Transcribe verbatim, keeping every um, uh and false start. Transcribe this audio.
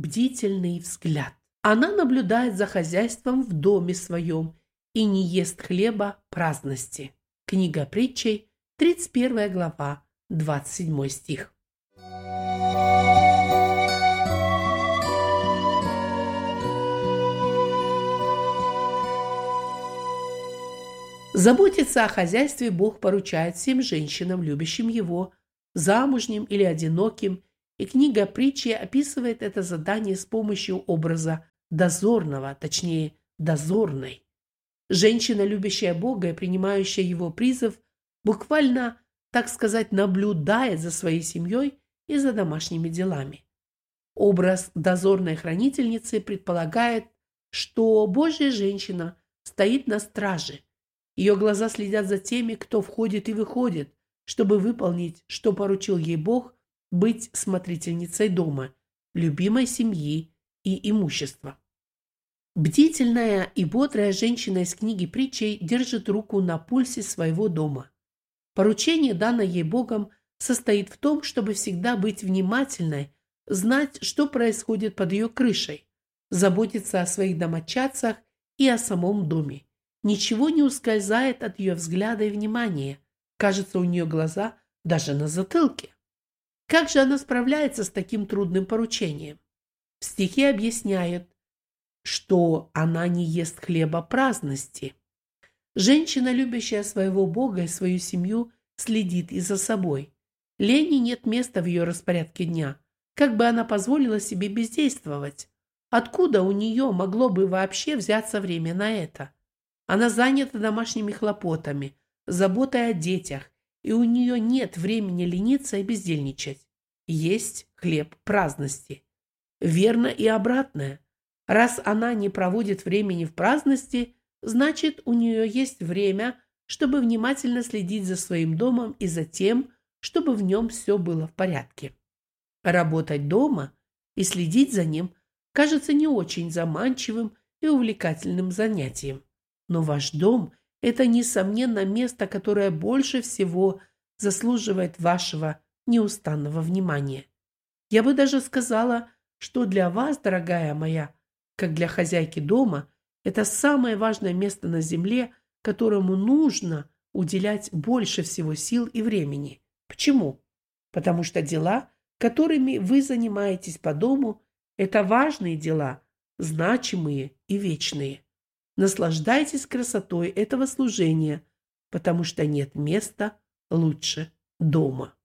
бдительный взгляд. Она наблюдает за хозяйством в доме своем и не ест хлеба праздности. Книга Притчей, тридцать первая глава, двадцать седьмой стих. Заботиться о хозяйстве Бог поручает всем женщинам, любящим Его, замужним или одиноким, и книга Притчи описывает это задание с помощью образа дозорного, точнее, дозорной. Женщина, любящая Бога и принимающая Его призыв, буквально, так сказать, наблюдает за своей семьей и за домашними делами. Образ дозорной хранительницы предполагает, что Божья женщина стоит на страже. Ее глаза следят за теми, кто входит и выходит, чтобы выполнить, что поручил ей Бог, быть смотрительницей дома, любимой семьи и имущества. Бдительная и бодрая женщина из книги Притчей держит руку на пульсе своего дома. Поручение, данное ей Богом, состоит в том, чтобы всегда быть внимательной, знать, что происходит под ее крышей, заботиться о своих домочадцах и о самом доме. Ничего не ускользает от ее взгляда и внимания. Кажется, у нее глаза даже на затылке. Как же она справляется с таким трудным поручением? В стихе объясняют, что она не ест хлеба праздности. Женщина, любящая своего Бога и свою семью, следит и за собой. Лени нет места в ее распорядке дня. Как бы она позволила себе бездействовать? Откуда у нее могло бы вообще взяться время на это? Она занята домашними хлопотами, заботой о детях, и у нее нет времени лениться и бездельничать. Есть хлеб праздности. Верно и обратное. Раз она не проводит времени в праздности, значит, у нее есть время, чтобы внимательно следить за своим домом и за тем, чтобы в нем все было в порядке. Работать дома и следить за ним кажется не очень заманчивым и увлекательным занятием. Но ваш дом – это, несомненно, место, которое больше всего заслуживает вашего неустанного внимания. Я бы даже сказала, что для вас, дорогая моя, как для хозяйки дома, это самое важное место на земле, которому нужно уделять больше всего сил и времени. Почему? Потому что дела, которыми вы занимаетесь по дому, это важные дела, значимые и вечные. Наслаждайтесь красотой этого служения, потому что нет места лучше дома.